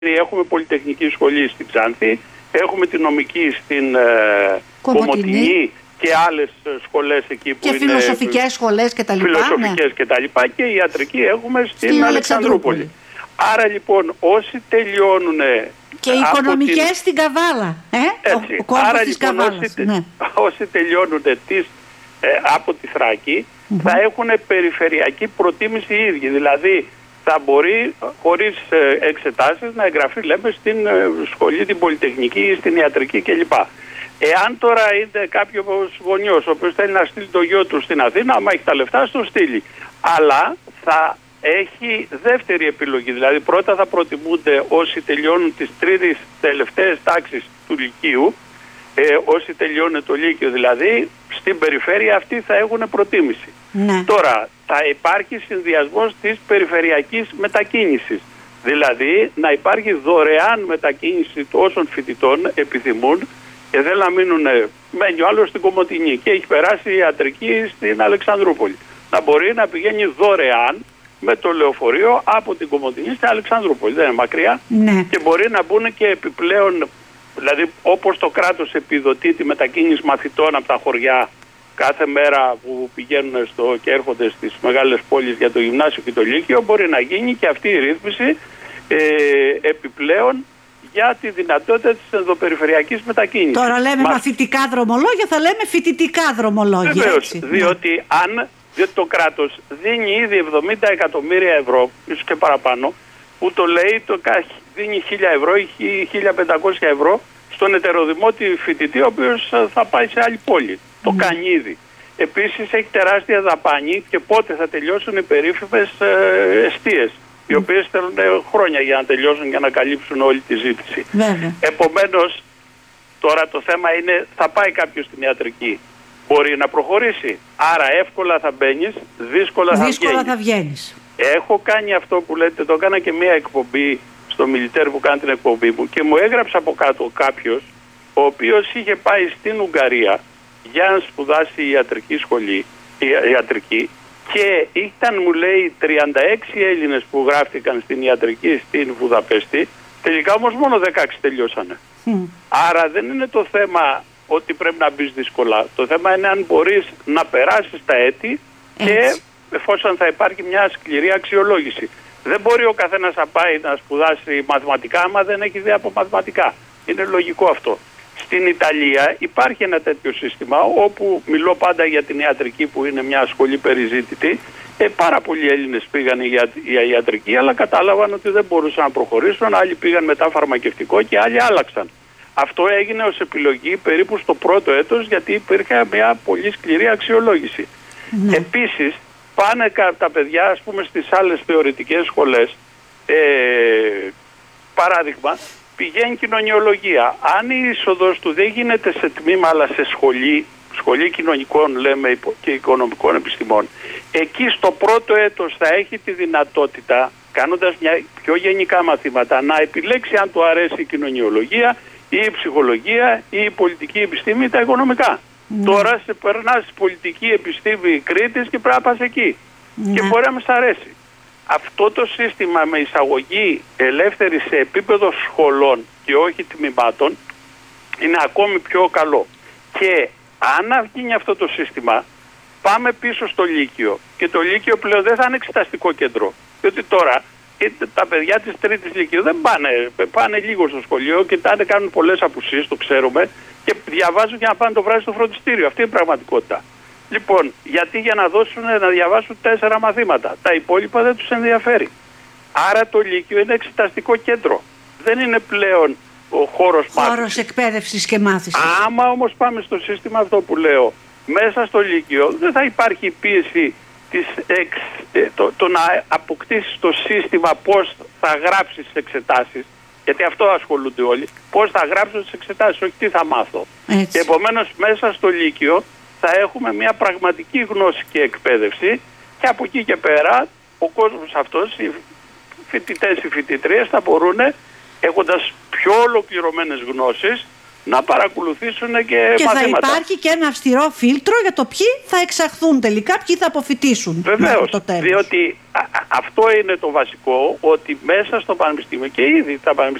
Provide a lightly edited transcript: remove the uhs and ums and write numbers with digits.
Έχουμε Πολυτεχνική Σχολή στην Ξάνθη, έχουμε τη νομική στην Κομοτηνή και άλλες σχολές εκεί που και είναι φιλοσοφικές σχολές και τα λοιπά. Φιλοσοφικές και τα λοιπά, και ιατρική έχουμε στην Αλεξανδρούπολη. Άρα λοιπόν όσοι τελειώνουν και οικονομικές στην Καβάλα, ο κόρπος της λοιπόν, Καβάλας. όσοι τελειώνουν από τη Θράκη θα έχουν περιφερειακή προτίμηση οι ίδιοι. Δηλαδή θα μπορεί χωρίς εξετάσεις να εγγραφεί, λέμε, στην σχολή την Πολυτεχνική ή στην ιατρική κλπ. Εάν τώρα είναι κάποιος γονιός ο οποίος θέλει να στείλει το γιο του στην Αθήνα, άμα έχει τα λεφτά, στο στείλει. Αλλά θα έχει δεύτερη επιλογή. Δηλαδή πρώτα θα προτιμούνται όσοι τελειώνουν τις τρίτες τελευταίες τάξεις του Λυκείου, όσοι τελειώνουν το Λύκειο δηλαδή, στην περιφέρεια αυτή θα έχουν προτίμηση. Ναι. Τώρα θα υπάρχει συνδυασμός της περιφερειακής μετακίνησης. Δηλαδή να υπάρχει δωρεάν μετακίνηση όσων φοιτητών επιθυμούν και θέλουν να μείνουν, μένει ο άλλος στην Κομοτηνή και έχει περάσει ιατρική στην Αλεξανδρούπολη. Να μπορεί να πηγαίνει δωρεάν με το λεωφορείο από την Κομοτηνή στην Αλεξανδρούπολη. Δεν είναι μακριά. Ναι. Και μπορεί να μπουν και επιπλέον, δηλαδή όπως το κράτος επιδοτεί τη μετακίνηση μαθητών από τα χωριά κάθε μέρα που πηγαίνουν και έρχονται στις μεγάλες πόλεις για το γυμνάσιο και το λύκειο, μπορεί να γίνει και αυτή η ρύθμιση επιπλέον για τη δυνατότητα της ενδοπεριφερειακής μετακίνησης. Τώρα λέμε μαθητικά δρομολόγια, θα λέμε φοιτητικά δρομολόγια. Βεβαίως, διότι διότι το κράτος δίνει ήδη 70 εκατομμύρια ευρώ, ίσως και παραπάνω, που το λέει δίνει 1.000 ευρώ ή 1.500 ευρώ στον ετεροδημότη φοιτητή, ο οποίος θα πάει σε άλλη πόλη. Το κάνει ήδη. Επίσης έχει τεράστια δαπάνη και πότε θα τελειώσουν οι περίφημες εστίες, οι οποίες θέλουν χρόνια για να τελειώσουν, για να καλύψουν όλη τη ζήτηση. Επομένως, τώρα το θέμα είναι, θα πάει κάποιος στην ιατρική, μπορεί να προχωρήσει. Άρα εύκολα θα μπαίνεις, δύσκολα θα βγαίνεις. Έχω κάνει αυτό που λέτε, το έκανα και μία εκπομπή στο Μιλιτέρ που κάνει την εκπομπή μου και μου έγραψε από κάτω κάποιος ο οποίος είχε πάει στην Ουγγαρία για να σπουδάσει ιατρική σχολή, ιατρική, και ήταν, μου λέει, 36 Έλληνες που γράφτηκαν στην ιατρική στην Βουδαπέστη, τελικά όμως μόνο 16 τελειώσανε. Άρα δεν είναι το θέμα ότι πρέπει να μπεις δύσκολα. Το θέμα είναι αν μπορείς να περάσεις τα έτη και εφόσον θα υπάρχει μια σκληρή αξιολόγηση. Δεν μπορεί ο καθένας να πάει να σπουδάσει μαθηματικά άμα δεν έχει ιδέα από μαθηματικά. Είναι λογικό αυτό. Στην Ιταλία υπάρχει ένα τέτοιο σύστημα όπου, μιλώ πάντα για την ιατρική που είναι μια σχολή περιζήτητη, πάρα πολλοί Έλληνες πήγαν για ιατρική, αλλά κατάλαβαν ότι δεν μπορούσαν να προχωρήσουν, άλλοι πήγαν μετά φαρμακευτικό και άλλοι άλλαξαν. Αυτό έγινε ως επιλογή περίπου στο πρώτο έτος, γιατί υπήρχε μια πολύ σκληρή αξιολόγηση. Επίσης πάνε τα παιδιά, ας πούμε, στις άλλες θεωρητικές σχολές, παράδειγμα, πηγαίνει κοινωνιολογία. Αν η είσοδος του δεν γίνεται σε τμήμα αλλά σε σχολή κοινωνικών, λέμε, και οικονομικών επιστημών, εκεί στο πρώτο έτος θα έχει τη δυνατότητα, κάνοντας μια πιο γενικά μαθήματα, να επιλέξει αν του αρέσει η κοινωνιολογία ή η ψυχολογία ή η πολιτική επιστήμη ή τα οικονομικά. Τώρα σε περνάς πολιτική επιστήμη Κρήτης και πρέπει να πας εκεί. Και μπορεί να μη σ' αρέσει. Αυτό το σύστημα με εισαγωγή ελεύθερη σε επίπεδο σχολών και όχι τμήματων είναι ακόμη πιο καλό. Και αν γίνει αυτό το σύστημα, πάμε πίσω στο Λύκειο. Και το Λύκειο πλέον δεν θα είναι εξεταστικό κέντρο. Διότι τώρα τα παιδιά της τρίτης Λυκείου δεν πάνε λίγο στο σχολείο, κοιτάνε, κάνουν πολλές απουσίες, το ξέρουμε, και διαβάζουν για να πάνε το βράδυ στο φροντιστήριο. Αυτή είναι η πραγματικότητα. Λοιπόν, γιατί για να διαβάσουν 4 μαθήματα. Τα υπόλοιπα δεν τους ενδιαφέρει. Άρα το Λύκειο είναι εξεταστικό κέντρο. Δεν είναι πλέον ο χώρος εκπαίδευσης και μάθησης. Άμα όμως πάμε στο σύστημα αυτό που λέω, μέσα στο Λύκειο δεν θα υπάρχει πίεση το να αποκτήσεις το σύστημα πώς θα γράψεις τις εξετάσεις, γιατί αυτό ασχολούνται όλοι, πώς θα γράψω τις εξετάσεις, όχι τι θα μάθω. Και επομένως μέσα στο Λύκειο θα έχουμε μια πραγματική γνώση και εκπαίδευση, και από εκεί και πέρα ο κόσμος αυτός, οι φοιτητές, οι φοιτητρίες θα μπορούν, έχοντας πιο ολοκληρωμένες γνώσεις, να παρακολουθήσουν και μαθήματα. Θα υπάρχει και ένα αυστηρό φίλτρο για το ποιοι θα εξαχθούν τελικά, ποιοι θα αποφοιτήσουν. Βεβαίως, διότι αυτό είναι το βασικό, ότι μέσα στο πανεπιστήμιο και ήδη τα πανεπιστήμια